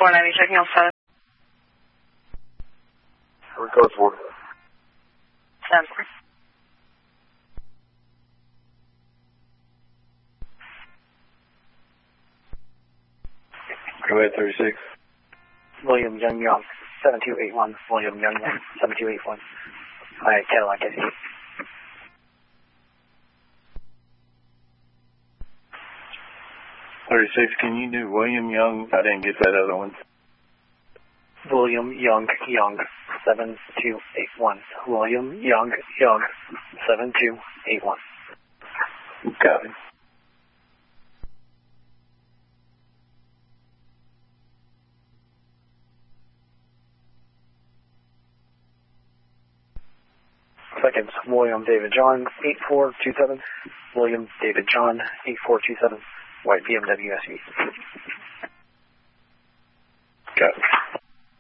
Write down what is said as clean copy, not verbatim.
490, checking on 7. Code 4. 10. Go ahead, 36. William Young Young, 7281. William Young Young, 7281. Hi, Cadillac SE. Can you do William Young? I didn't get that other one. William Young Young, 7281. William Young Young, 7281. Copy. Seconds, William David John, 8427. William David John, 8427. White BMW SUV. Got it.